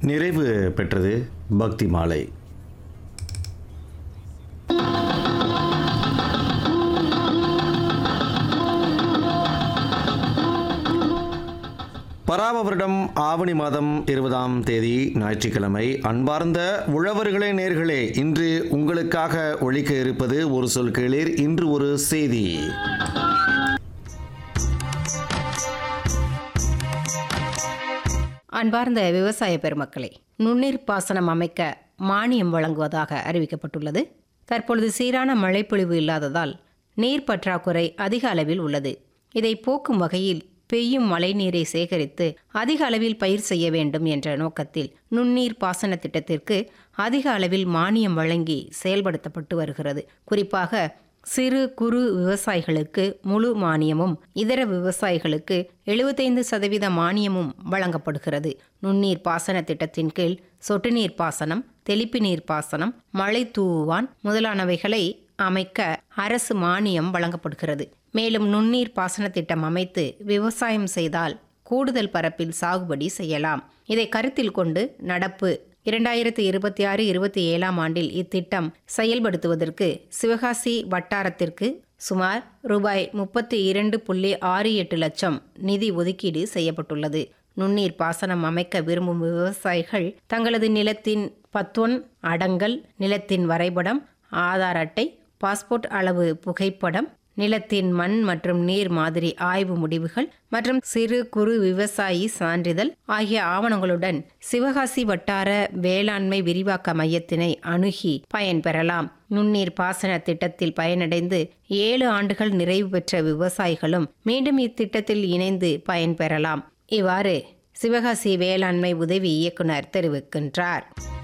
நிறைவு பெற்றது பக்தி மாலை. பராப வருடம் ஆவணி மாதம் 20ஆம் தேதி ஞாயிற்றுக்கிழமை. அன்பார்ந்த உழவர்களே, நேர்களே, இன்று உங்களுக்காக ஒலிக்க இருப்பது ஒரு சொல் கேளீர். இன்று ஒரு செய்தி. அன்பார்ந்த விவசாய பெருமக்களே, நுண்ணீர் பாசனம் அமைக்க மானியம் வழங்குவதாக அறிவிக்கப்பட்டுள்ளது. தற்பொழுது சீரான மழைப்பொழிவு இல்லாததால் நீர் பற்றாக்குறை அதிக அளவில் உள்ளது. இதை போக்கும் வகையில் பெய்யும் மழை நீரை சேகரித்து அதிக அளவில் பயிர் செய்ய வேண்டும் என்ற நோக்கத்தில் நுண்ணீர் பாசன திட்டத்திற்கு அதிக அளவில் மானியம் வழங்கி செயல்படுத்தப்பட்டு வருகிறது. குறிப்பாக சிறு குறு விவசாயிகளுக்கு முழு மானியமும், இதர விவசாயிகளுக்கு 75% மானியமும் வழங்கப்படுகிறது. நுண்ணீர் பாசன திட்டத்தின் கீழ் சொட்டு நீர் பாசனம், தெளிப்பு நீர் பாசனம், மழை தூவான் முதலானவைகளை அமைக்க அரசு மானியம் வழங்கப்படுகிறது. மேலும் நுண்ணீர் பாசன திட்டம் அமைத்து விவசாயம் செய்தால் கூடுதல் பரப்பில் சாகுபடி செய்யலாம். இதை கருத்தில் கொண்டு நடப்பு 2026-27 ஆண்டில் இத்திட்டம் செயல்படுத்துவதற்கு சிவகாசி வட்டாரத்திற்கு சுமார் ரூபாய் 32.68 லட்சம் நிதி ஒதுக்கீடு செய்யப்பட்டுள்ளது. நுண்ணீர் பாசனம் அமைக்க விரும்பும் விவசாயிகள் தங்களது நிலத்தின் பத்தொன் அடங்கல், நிலத்தின் வரைபடம், ஆதார் அட்டை, பாஸ்போர்ட் அளவு புகைப்படம், நிலத்தின் மண் மற்றும் நீர் மாதிரி ஆய்வு முடிவுகள் மற்றும் சிறு குறு விவசாயி சான்றிதழ் ஆகிய ஆவணங்களுடன் சிவகாசி வட்டார வேளாண்மை விரிவாக்க மையத்தினை அணுகி பயன்பெறலாம். நுண்ணீர் பாசன திட்டத்தில் பயனடைந்து 7 ஆண்டுகள் நிறைவு பெற்ற விவசாயிகளும் மீண்டும் இத்திட்டத்தில் இணைந்து பயன்பெறலாம். இவ்வாறு சிவகாசி வேளாண்மை உதவி இயக்குனர் தெரிவிக்கின்றார்.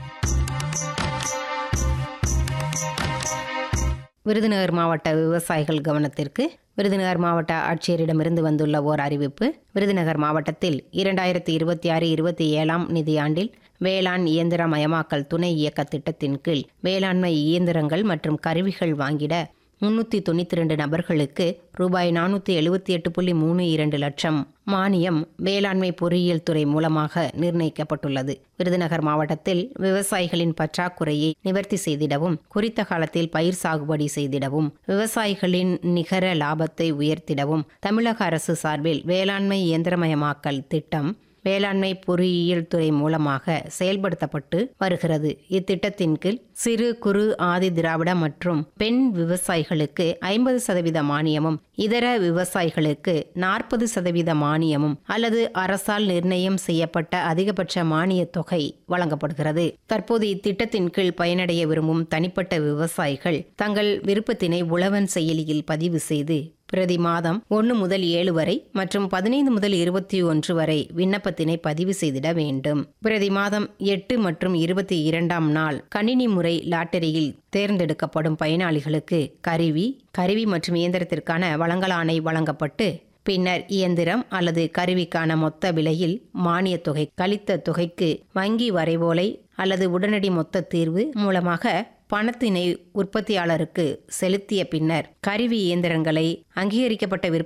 விருதுநகர் மாவட்ட விவசாயிகள் கவனத்திற்கு விருதுநகர் மாவட்ட ஆட்சியரிடமிருந்து வந்துள்ள ஓர் அறிவிப்பு. விருதுநகர் மாவட்டத்தில் 2026-27 நிதியாண்டில் வேளாண் இயந்திரமயமாக்கல் துணை இயக்க திட்டத்தின் கீழ் வேளாண்மை இயந்திரங்கள் மற்றும் கருவிகள் வாங்கிட 392 நபர்களுக்கு ரூபாய் 478.32 லட்சம் மானியம் வேளாண்மை பொறியியல் துறை மூலமாக நிர்ணயிக்கப்பட்டுள்ளது. விருதுநகர் மாவட்டத்தில் விவசாயிகளின் பற்றாக்குறையை நிவர்த்தி செய்திடவும், குறித்த காலத்தில் பயிர் சாகுபடி செய்திடவும், விவசாயிகளின் நிகர லாபத்தை உயர்த்திடவும் தமிழக அரசு சார்பில் வேளாண்மை இயந்திரமயமாக்கல் திட்டம் வேளாண்மை பொறியியல் துறை மூலமாக செயல்படுத்தப்பட்டு வருகிறது. இத்திட்டத்தின் கீழ் சிறு குறு ஆதி திராவிட மற்றும் பெண் விவசாயிகளுக்கு 50% மானியமும், இதர விவசாயிகளுக்கு 40% மானியமும் அல்லது அரசால் நிர்ணயம் செய்யப்பட்ட அதிகபட்ச மானிய தொகை வழங்கப்படுகிறது. தற்போது இத்திட்டத்தின் கீழ் பயனடைய விரும்பும் தனிப்பட்ட விவசாயிகள் தங்கள் விருப்பத்தினை உழவன் செயலியில் பதிவு செய்து பிரதி மாதம் 1 முதல் 7 வரை மற்றும் 15 முதல் 21 வரை விண்ணப்பத்தினை பதிவு செய்திட வேண்டும். பிரதி மாதம் 8 மற்றும் 22ஆம் நாள் கணினி முறை லாட்டரியில் தேர்ந்தெடுக்கப்படும் பயனாளிகளுக்கு கருவி மற்றும் இயந்திரத்திற்கான வழங்கலாணை வழங்கப்பட்டு பின்னர் இயந்திரம் அல்லது கருவிக்கான மொத்த விலையில் மானிய தொகை கழித்த தொகைக்கு வங்கி வரைவோலை அல்லது உடனடி மொத்த தீர்வு மூலமாக பணத்தினை உற்பத்தியாளருக்கு செலுத்திய பின்னர் கருவி இயந்திரங்களை அங்கீகரிக்கப்பட்ட